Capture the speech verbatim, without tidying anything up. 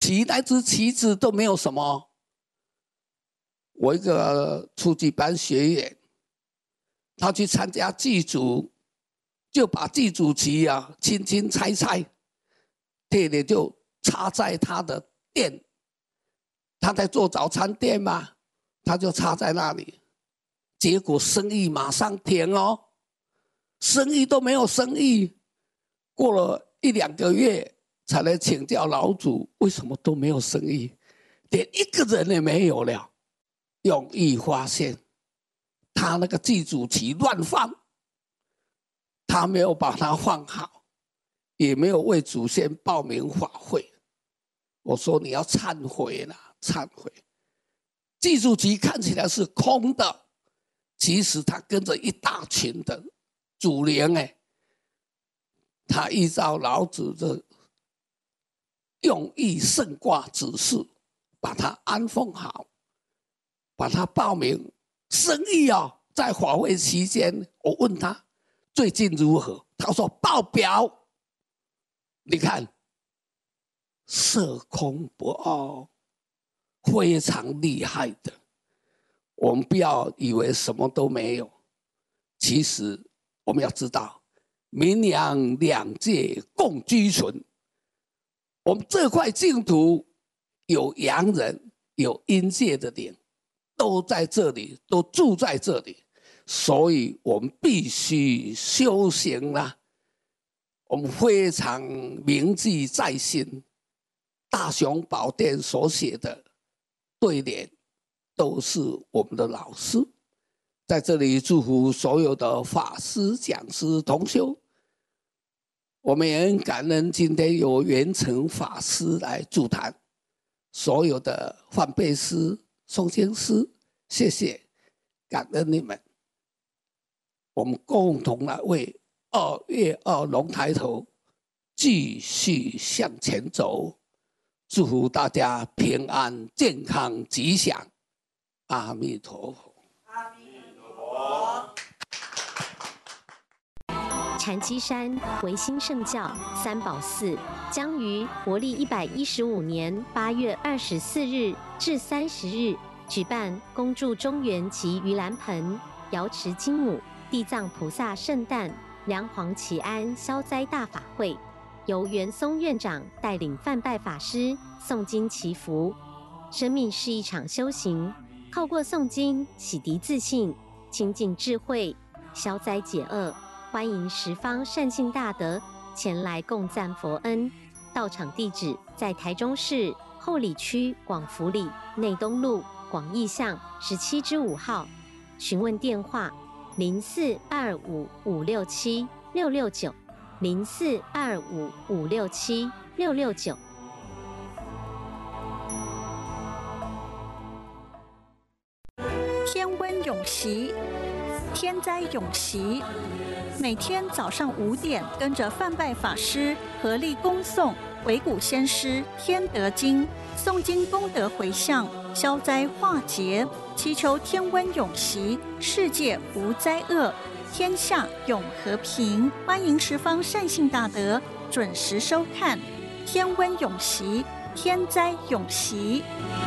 旗，那只旗子都没有什么。我一个初级班学员，他去参加祭祖，就把祭祖旗啊轻轻拆拆，贴的就插在他的店，他在做早餐店嘛，他就插在那里，结果生意马上停哦，生意都没有生意，过了一两个月才来请教老祖，为什么都没有生意，连一个人也没有了。永义发现他那个祭祖旗乱放，他没有把它放好，也没有为祖先报名法会。我说你要忏悔啦，忏悔。祭祖旗看起来是空的，其实他跟着一大群的祖灵哎，他依照老子的用意圣卦指示，把它安奉好，把它报名。生意啊、哦，在法会期间，我问他最近如何，他说爆表。你看，色空不二，非常厉害的。我们不要以为什么都没有，其实我们要知道，明阳两界共居存。我们这块净土有阳人，有阴界的灵，都在这里，都住在这里，所以我们必须修行啦、啊。我们非常铭记在心，大雄宝殿所写的对联，都是我们的老师。在这里祝福所有的法师、讲师、同修。我们也很感恩今天有圆成法师来助谈，所有的梵呗师、诵经师，谢谢，感恩你们。我们共同来为二月二龙抬头继续向前走，祝福大家平安、健康、吉祥。阿弥陀佛。 阿弥陀佛。 禅机山维新圣教三宝寺将于国历一百一十五年八月二十四日至三十日举办恭祝中元及盂兰盆、瑶池金母、地藏菩萨圣诞、梁皇祈安消灾大法会，由元松院长带领梵呗法师诵经祈福。生命是一场修行，透过诵经洗涤自信，亲近智慧，消灾解厄。欢迎十方善信大德前来共赞佛恩。到场地址在台中市后里区广福里内东路广义巷十七之五号。询问电话零四二五五六七六六九零四二五五六七六六九。 天温永息，天灾永息。每天早上五点，跟着梵呗法师合力恭诵维古先师天德经，诵经功德回向，消灾化劫，祈求天温永息，世界无灾厄，天下永和平。欢迎十方善信大德准时收看天温永息，天灾永息。